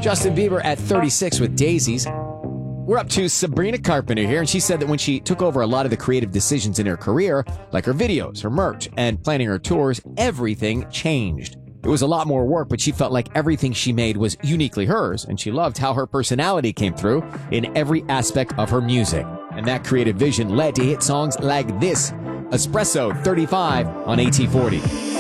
Justin Bieber at 36 with Daisies. We're up to Sabrina Carpenter here, and she said that when she took over a lot of the creative decisions in her career, like her videos, her merch, and planning her tours, everything changed. It was a lot more work, but she felt like everything she made was uniquely hers, and she loved how her personality came through in every aspect of her music. And that creative vision led to hit songs like this, Espresso 35 on AT40.